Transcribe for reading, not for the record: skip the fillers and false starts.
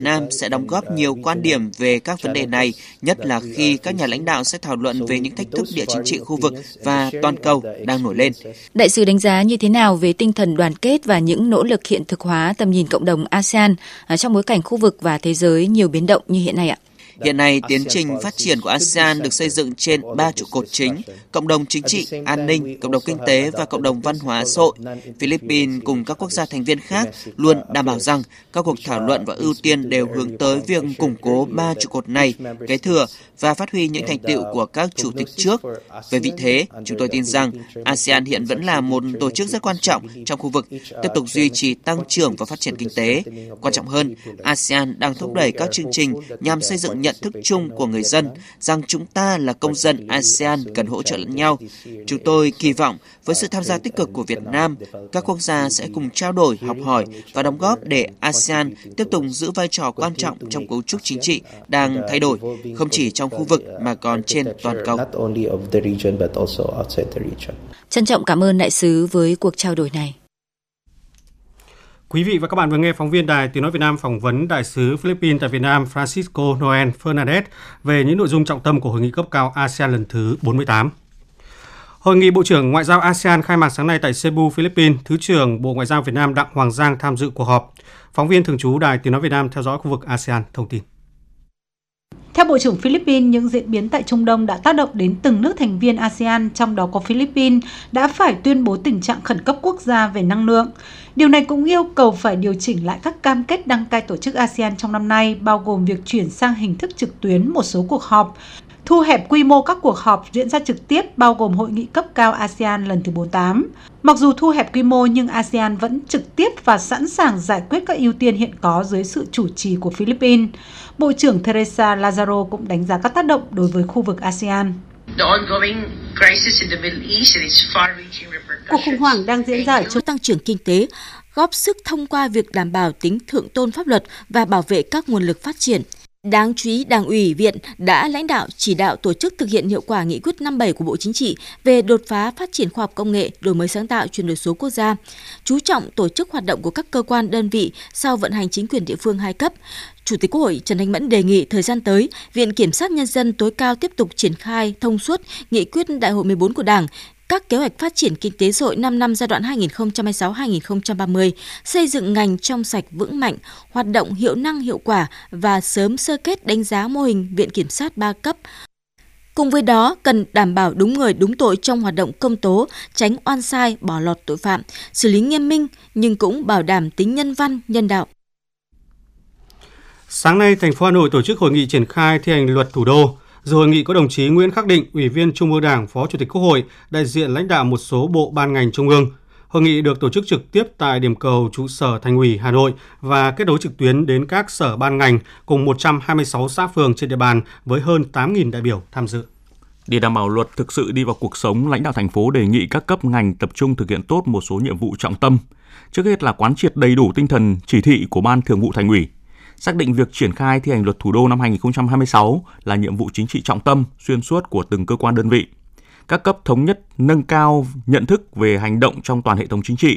Nam sẽ đóng góp nhiều quan điểm về các vấn đề này, nhất là khi các nhà lãnh đạo sẽ thảo luận về những thách thức địa chính trị khu vực và toàn cầu đang nổi lên. Đại sứ đánh giá như thế nào về tinh thần đoàn kết và những nỗ lực hiện thực hóa tầm nhìn cộng đồng ASEAN trong bối cảnh khu vực và thế giới nhiều biến động như hiện nay ạ? Hiện nay, tiến trình phát triển của ASEAN được xây dựng trên 3 trụ cột chính: cộng đồng chính trị, an ninh, cộng đồng kinh tế và cộng đồng văn hóa xã hội. Philippines cùng các quốc gia thành viên khác luôn đảm bảo rằng các cuộc thảo luận và ưu tiên đều hướng tới việc củng cố 3 trụ cột này, kế thừa và phát huy những thành tựu của các chủ tịch trước. Về vị thế, chúng tôi tin rằng ASEAN hiện vẫn là một tổ chức rất quan trọng trong khu vực, tiếp tục duy trì tăng trưởng và phát triển kinh tế. Quan trọng hơn, ASEAN đang thúc đẩy các chương trình nhằm xây dựng nhận thức chung của người dân rằng chúng ta là công dân ASEAN cần hỗ trợ lẫn nhau. Chúng tôi kỳ vọng với sự tham gia tích cực của Việt Nam, các quốc gia sẽ cùng trao đổi, học hỏi và đóng góp để ASEAN tiếp tục giữ vai trò quan trọng trong cấu trúc chính trị đang thay đổi, không chỉ trong khu vực mà còn trên toàn cầu. Trân trọng cảm ơn đại sứ với cuộc trao đổi này. Quý vị và các bạn vừa nghe phóng viên Đài Tiếng nói Việt Nam phỏng vấn đại sứ Philippines tại Việt Nam Francisco Noel Fernandez về những nội dung trọng tâm của hội nghị cấp cao ASEAN lần thứ 48. Hội nghị Bộ trưởng Ngoại giao ASEAN khai mạc sáng nay tại Cebu, Philippines. Thứ trưởng Bộ Ngoại giao Việt Nam Đặng Hoàng Giang tham dự cuộc họp. Phóng viên thường trú Đài Tiếng nói Việt Nam theo dõi khu vực ASEAN thông tin. Theo Bộ trưởng Philippines, những diễn biến tại Trung Đông đã tác động đến từng nước thành viên ASEAN, trong đó có Philippines, đã phải tuyên bố tình trạng khẩn cấp quốc gia về năng lượng. Điều này cũng yêu cầu phải điều chỉnh lại các cam kết đăng cai tổ chức ASEAN trong năm nay, bao gồm việc chuyển sang hình thức trực tuyến một số cuộc họp, thu hẹp quy mô các cuộc họp diễn ra trực tiếp, bao gồm hội nghị cấp cao ASEAN lần thứ 48. Mặc dù thu hẹp quy mô nhưng ASEAN vẫn trực tiếp và sẵn sàng giải quyết các ưu tiên hiện có dưới sự chủ trì của Philippines. Bộ trưởng Teresa Lazaro cũng đánh giá các tác động đối với khu vực ASEAN. Cuộc khủng hoảng đang diễn ra ở trong tăng trưởng kinh tế, góp sức thông qua việc đảm bảo tính thượng tôn pháp luật và bảo vệ các nguồn lực phát triển. Đáng chú ý, Đảng ủy Viện đã lãnh đạo chỉ đạo tổ chức thực hiện hiệu quả nghị quyết 57 của Bộ Chính trị về đột phá phát triển khoa học công nghệ, đổi mới sáng tạo, chuyển đổi số quốc gia, chú trọng tổ chức hoạt động của các cơ quan đơn vị sau vận hành chính quyền địa phương 2 cấp. Chủ tịch Quốc hội Trần Thanh Mẫn đề nghị thời gian tới, Viện Kiểm sát Nhân dân tối cao tiếp tục triển khai thông suốt nghị quyết Đại hội 14 của Đảng, các kế hoạch phát triển kinh tế xã hội 5 năm giai đoạn 2026-2030, xây dựng ngành trong sạch vững mạnh, hoạt động hiệu năng hiệu quả và sớm sơ kết đánh giá mô hình Viện Kiểm sát 3 cấp. Cùng với đó, cần đảm bảo đúng người đúng tội trong hoạt động công tố, tránh oan sai, bỏ lọt tội phạm, xử lý nghiêm minh nhưng cũng bảo đảm tính nhân văn, nhân đạo. Sáng nay, thành phố Hà Nội tổ chức hội nghị triển khai thi hành luật thủ đô. Dự hội nghị có đồng chí Nguyễn Khắc Định, Ủy viên Trung ương Đảng, Phó Chủ tịch Quốc hội, đại diện lãnh đạo một số bộ ban ngành trung ương. Hội nghị được tổ chức trực tiếp tại điểm cầu trụ sở Thành ủy Hà Nội và kết nối trực tuyến đến các sở ban ngành cùng 126 xã phường trên địa bàn với hơn 8.000 đại biểu tham dự. Để đảm bảo luật thực sự đi vào cuộc sống, lãnh đạo thành phố đề nghị các cấp ngành tập trung thực hiện tốt một số nhiệm vụ trọng tâm. Trước hết là quán triệt đầy đủ tinh thần chỉ thị của Ban Thường vụ Thành ủy, xác định việc triển khai thi hành luật thủ đô năm 2026 là nhiệm vụ chính trị trọng tâm xuyên suốt của từng cơ quan đơn vị. Các cấp thống nhất nâng cao nhận thức về hành động trong toàn hệ thống chính trị,